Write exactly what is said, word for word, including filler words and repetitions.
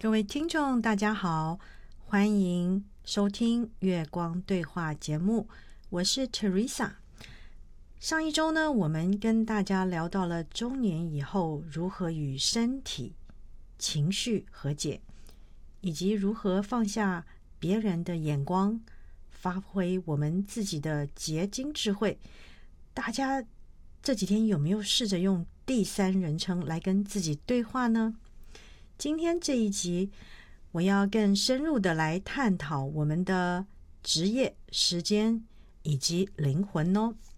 各位听众大家好，欢迎收听月光对话节目，我是 Teresa。 上一周呢，我们跟大家聊到了中年以后如何与身体情绪和解，以及如何放下别人的眼光，发挥我们自己的结晶智慧。大家这几天有没有试着用第三人称来跟自己对话呢？今天这一集我要更深入的来探讨我们的职业、时间以及灵魂哦。